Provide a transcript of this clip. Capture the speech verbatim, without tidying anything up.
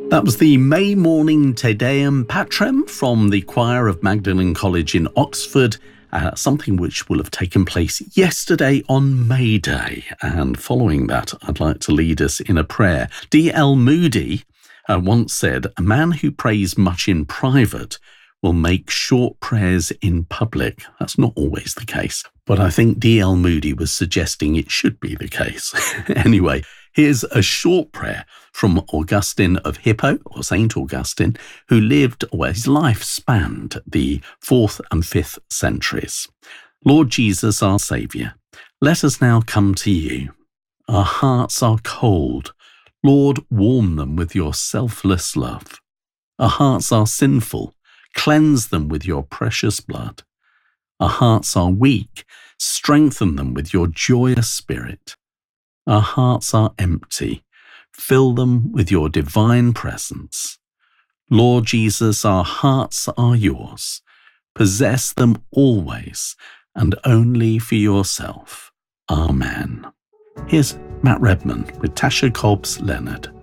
That was the May morning Te Deum Patrem from the choir of Magdalen College in Oxford, uh, something which will have taken place yesterday on May Day. And following that, I'd like to lead us in a prayer. D L Moody uh, once said, "A man who prays much in private will make short prayers in public." That's not always the case, but I think D L Moody was suggesting it should be the case. Anyway, here's a short prayer from Augustine of Hippo, or Saint Augustine, who lived, or his life spanned the fourth and fifth centuries. Lord Jesus, our Saviour, let us now come to you. Our hearts are cold. Lord, warm them with your selfless love. Our hearts are sinful. Cleanse them with your precious blood. Our hearts are weak. Strengthen them with your joyous spirit. Our hearts are empty. Fill them with your divine presence. Lord Jesus, our hearts are yours. Possess them always and only for yourself. Amen. Here's Matt Redman with Tasha Cobbs Leonard.